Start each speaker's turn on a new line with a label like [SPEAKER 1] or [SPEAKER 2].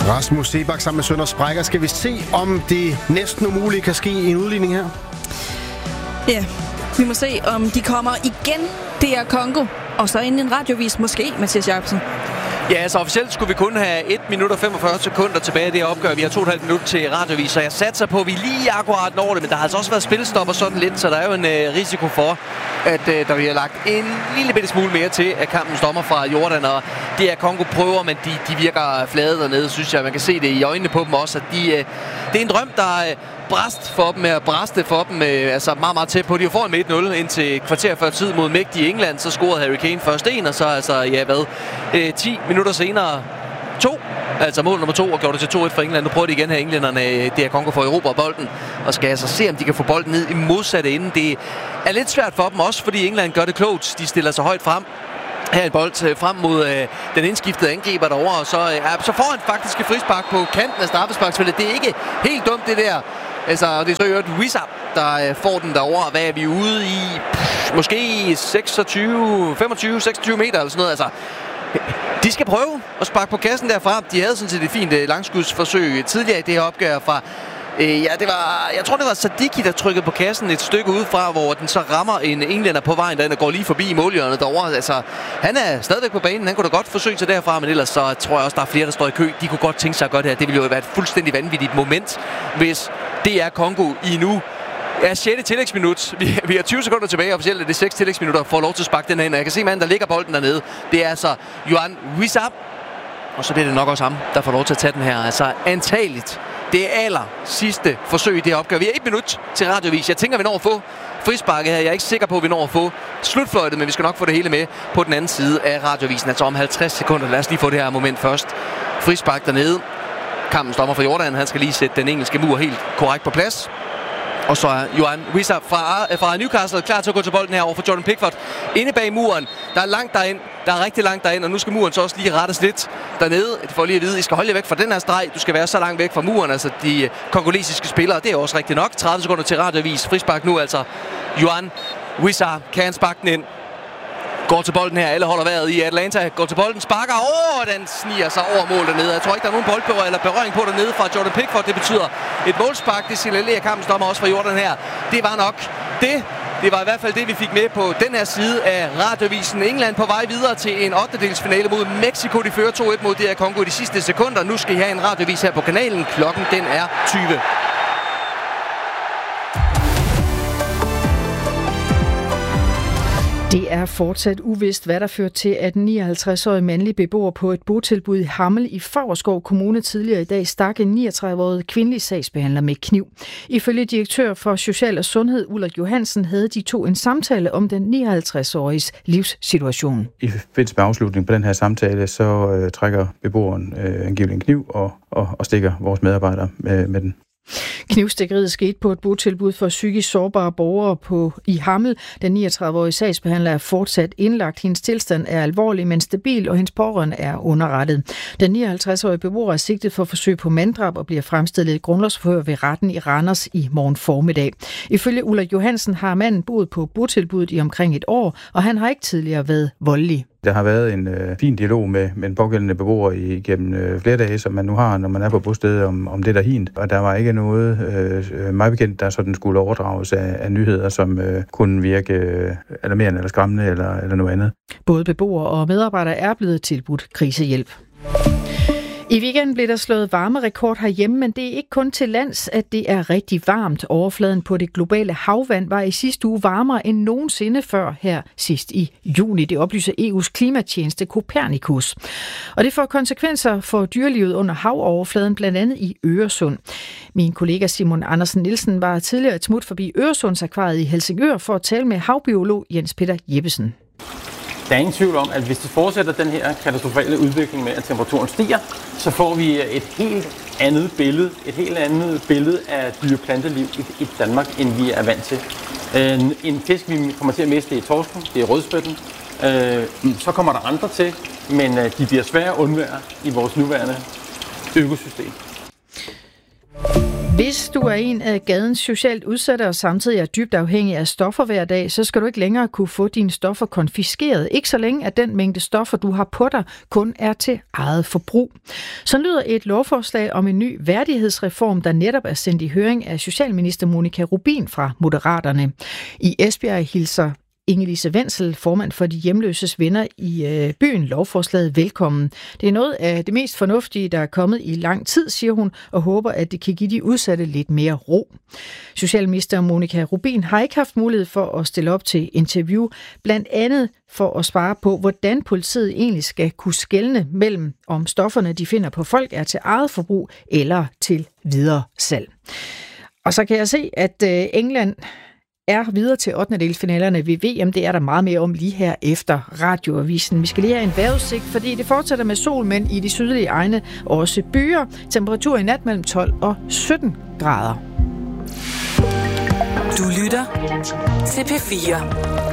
[SPEAKER 1] Rasmus Seebach sammen med Sønder Sprækker. Skal vi se, om det næsten umulige kan ske i en udligning her?
[SPEAKER 2] Ja, vi må se, om de kommer igen. Det er Congo. Og så ind i en radiovis måske, Mathias Jacobsen.
[SPEAKER 3] Ja, altså officielt skulle vi kun have 1 minut og 45 sekunder tilbage i det opgør. Vi har 2,5 minutter til radiovis, så jeg satser på, at vi lige akkurat når det. Men der har altså også været spilstop og sådan lidt, så der er jo en risiko for, at der bliver lagt en lille bitte smule mere til af kampens dommer fra Jordan. Og det er Congo prøver, men de virker flade dernede, synes jeg. Man kan se det i øjnene på dem også, at det er en drøm, der bræste for dem, altså meget, meget tæt på. De var foran med 1-0 indtil kvarter før tid mod mægtige England. Så scorede Harry Kane først en, og så 10 minutter senere 2. Altså mål nummer 2, og gjorde det til 2-1 for England. Nu prøver de igen her englænderne. Det er Congo for Europa bolden, og skal altså se, om de kan få bolden ned i modsatte ende. Det er lidt svært for dem også, fordi England gør det klogt. De stiller sig højt frem. Her en bold frem mod den indskiftede angriber derovre, og så får han faktisk et frispark på kanten af straffesparksfeltet. Det er ikke helt dumt, det der. Altså, det er så jo Wissam, der får den derovre. Hvad er vi ude i? Måske 25-26 meter eller sådan noget. Altså, de skal prøve at sparke på kassen derfra. De havde sådan set et fint langskudsforsøg tidligere i det her opgør fra... jeg tror, det var Sadiki, der trykkede på kassen et stykke udefra, hvor den så rammer en englænder på vejen, der går lige forbi målhjørnet derovre. Altså, han er stadigvæk på banen. Han kunne da godt forsøge sig derfra, men ellers så tror jeg også, der er flere, der står i kø. De kunne godt tænke sig at gøre det her. Det ville jo være et fuldstændig vanvittigt moment, hvis det er Congo i nu. Ja, 6. tillægsminut. Vi har 20 sekunder tilbage. Officielt er det 6 tillægsminutter. Får lov til at sparke den her ind. Jeg kan se manden, der ligger bolden dernede. Det er altså Yohan Wissam. Og så bliver det nok også ham, der får lov til at tage den her. Altså antageligt. Det er aller sidste forsøg i det her opgør. Vi har 1 minut til radiovis. Jeg tænker, vi når at få frisparket her. Jeg er ikke sikker på, at vi når at få slutfløjtet, men vi skal nok få det hele med på den anden side af radiovisen. Altså om 50 sekunder. Lad os lige få det her moment først. Frispark dernede. Kampens dommer fra Jordan. Han skal lige sætte den engelske mur helt korrekt på plads. Og så er Yohan Wissam fra Newcastle klar til at gå til bolden her over for Jordan Pickford. Inde bag muren. Der er langt derind. Der er rigtig langt derind, og nu skal muren så også lige rettes lidt dernede. De får lige at vide, I skal holde jer væk fra den her streg. Du skal være så langt væk fra muren, altså de kongolesiske spillere. Det er også rigtigt nok. 30 sekunder til radiovis. Frispark nu altså. Yohan Wissam kan sparke den ind. Går til bolden her. Alle holder vejret i Atlanta. Går til bolden. Sparker. Den sniger sig over mål dernede. Jeg tror ikke, der er nogen boldbøger eller berøring på dernede fra Jordan Pickford. Det betyder et målspark. Det signalerer kampens dommer også fra Jordan her. Det var nok det. Det var i hvert fald det, vi fik med på den her side af radiovisen. England på vej videre til en 8-delsfinale mod Mexico. De fører 2-1 mod DR Congo i de sidste sekunder. Nu skal I have en radiovis her på kanalen. Klokken den er 20.
[SPEAKER 4] Det er fortsat uvist, hvad der førte til, at en 59-årig mandlig beboer på et botilbud i Hammel i Favrskov Kommune tidligere i dag stak en 39-årig kvindelig sagsbehandler med kniv. Ifølge direktør for Social og Sundhed Ulrik Johansen havde de to en samtale om den 59-åriges livssituation.
[SPEAKER 5] I forbindelse med afslutningen på den her samtale, så trækker beboeren angiveligt en kniv og stikker vores medarbejdere med den.
[SPEAKER 4] Knivstikkeriet skete på et botilbud for psykisk sårbare borgere i Hammel. Den 39-årige sagsbehandler er fortsat indlagt. Hendes tilstand er alvorlig, men stabil, og hendes pårørende er underrettet. Den 59-årige beboer er sigtet for forsøg på manddrab og bliver fremstillet i grundlovsforhør ved retten i Randers i morgen formiddag. Ifølge Ulrik Johansen har manden boet på botilbuddet i omkring et år, og han har ikke tidligere været voldelig.
[SPEAKER 5] Der har været en fin dialog med den pågældende beboer igennem flere dage, som man nu har, når man er på bostedet, om det der hint. Og der var ikke noget, meget bekendt, der sådan skulle overdrages af nyheder, som kunne virke alarmerende eller skræmmende eller noget andet.
[SPEAKER 4] Både beboere og medarbejdere er blevet tilbudt krisehjælp. I weekenden blev der slået varmerekord herhjemme, men det er ikke kun til lands, at det er rigtig varmt. Overfladen på det globale havvand var i sidste uge varmere end nogensinde før her sidst i juni. Det oplyser EU's klimatjeneste Copernicus. Og det får konsekvenser for dyrelivet under havoverfladen, blandt andet i Øresund. Min kollega Simon Andersen Nielsen var tidligere et smut forbi Øresundsakvariet i Helsingør for at tale med havbiolog Jens Peter Jeppesen.
[SPEAKER 6] Der er ingen tvivl om, at hvis det fortsætter den her katastrofale udvikling med, at temperaturen stiger, så får vi et helt andet billede af dyreplanteliv i Danmark, end vi er vant til. En fisk, vi kommer til at miste, det er torsken, det er rødspætten. Så kommer der andre til, men de bliver svære at undvære i vores nuværende økosystem.
[SPEAKER 4] Hvis du er en af gadens socialt udsatte og samtidig er dybt afhængig af stoffer hver dag, så skal du ikke længere kunne få dine stoffer konfiskeret. Ikke så længe, at den mængde stoffer, du har på dig, kun er til eget forbrug. Så lyder et lovforslag om en ny værdighedsreform, der netop er sendt i høring af socialminister Monika Rubin fra Moderaterne. I Esbjerg hilser Inge-Lise Wenzel, formand for de hjemløses venner i byen, lovforslaget velkommen. Det er noget af det mest fornuftige, der er kommet i lang tid, siger hun, og håber, at det kan give de udsatte lidt mere ro. Socialminister Monika Rubin har ikke haft mulighed for at stille op til interview, blandt andet for at svare på, hvordan politiet egentlig skal kunne skelne mellem, om stofferne, de finder på folk, er til eget forbrug eller til videre salg. Og så kan jeg se, at England er videre til 8. delsfinalerne ved VM. Det er der meget mere om lige her efter radioavisen. Vi skal lige have en vejrudsigt, fordi det fortsætter med sol, men i de sydlige egne også byer. Temperatur i nat mellem 12 og 17 grader.
[SPEAKER 7] Du lytter til P4.